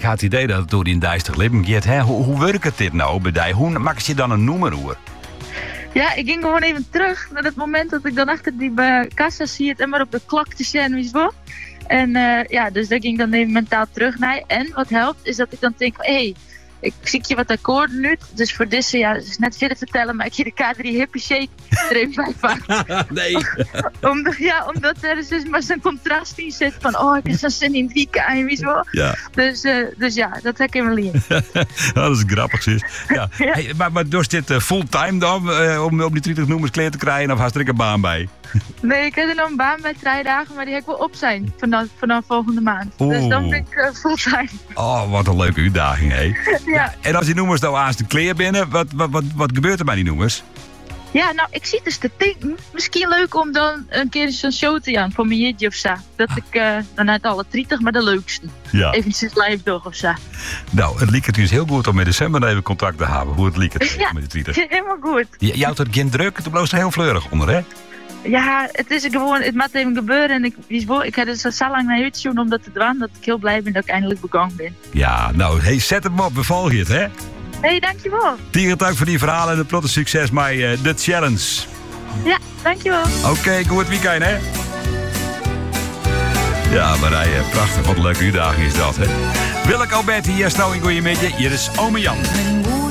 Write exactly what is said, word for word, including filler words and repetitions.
Ik had het idee dat het door die duister leven gaat. Hè? Hoe, hoe werkt het dit nou bij jou? Hoe maak je dan een noemer hoor? Ja, ik ging gewoon even terug naar het moment dat ik dan achter die uh, kassa zie het en maar op de klok te zien wie zo. En uh, ja, dus daar ging ik dan even mentaal terug naar. En wat helpt is dat ik dan denk, hé, hey, ik zie je wat akkoorden nu. Dus voor deze, ja, het is net verder vertellen, maar ik je de K drie Hippie Shake er even bij pakken. Nee. Om, ja, omdat er dus maar zo'n contrast in zit van, oh, ik heb zo'n zin in drie K en wie zo. Ja. Dus, uh, dus ja, dat heb ik in mijn leven. Dat is grappig, zus. Ja. Ja. Hey, maar, maar door dit uh, fulltime dan, uh, om op die twintig noemers kleed te krijgen, of had er een baan bij? Nee, ik heb er nog een baan bij drie dagen, maar die heb ik wel op zijn vanaf, vanaf volgende maand. Oeh. Dus dan ben ik uh, fulltime. Oh, wat een leuke uitdaging, hé. Ja. En als die noemers nou aan de kleer binnen, wat, wat, wat, wat gebeurt er bij die noemers? Ja, nou, ik zit dus te denken, misschien leuk om dan een keer zo'n show te gaan voor mijn jeetje of zo. Dat ik uh, dan uit alle twintig, maar de leukste. Ja. Eventjes live door of zo. Nou, het liep het dus heel goed om in december even contact te hebben. Hoe het liep het ja, met de twintig. Helemaal goed. Je, je houdt er geen druk, toen bleef er heel fleurig onder, hè? Ja, het is gewoon, het moet even gebeuren. En ik, ik heb dus zo lang naar uitzien om dat te doen, dat ik heel blij ben dat ik eindelijk begonnen ben. Ja, nou, hey, zet hem op, beval je het, hè? Hé, hey, dankjewel. Tieren, dank voor die verhalen en een protte succes met uh, de challenge. Ja, dankjewel. Oké, okay, goed weekend, hè? Ja, Marije, prachtig, wat een leuke uitdaging is dat, hè? Willeke Alberti, hier is nou in Goeiemiddag. Hier is Ome Jan.